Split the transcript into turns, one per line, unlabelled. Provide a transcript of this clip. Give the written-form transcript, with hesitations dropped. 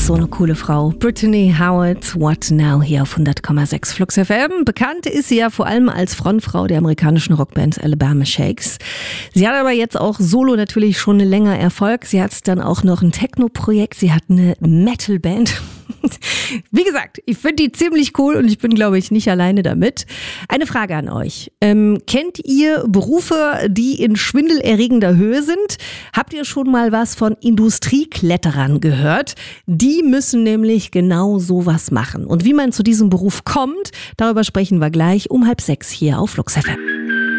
So eine coole Frau. Brittany Howard, What Now, hier auf 100,6 Flux FM. Bekannt ist sie ja vor allem als Frontfrau der amerikanischen Rockband Alabama Shakes. Sie hat aber jetzt auch solo natürlich schon länger Erfolg. Sie hat dann auch noch ein Techno-Projekt. Sie hat eine Metal-Band. Wie gesagt, ich finde die ziemlich cool und ich bin, glaube ich, nicht alleine damit. Eine Frage an euch. Kennt ihr Berufe, die in schwindelerregender Höhe sind? Habt ihr schon mal was von Industriekletterern gehört? Die müssen nämlich genau sowas machen. Und wie man zu diesem Beruf kommt, darüber sprechen wir gleich um 5:30 hier auf Flux FM.